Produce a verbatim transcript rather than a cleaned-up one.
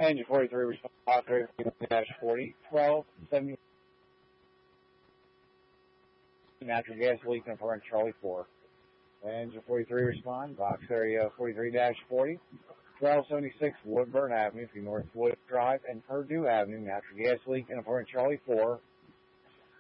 Engine forty-three, response dash forty, twelve seventy. Natural gas leak in front of Charlie four. Engine forty-three, respond. Box area forty-three dash forty, twelve seventy-six Woodburn Avenue, North Wood Drive, and Purdue Avenue. Natural gas leak in front of Charlie four.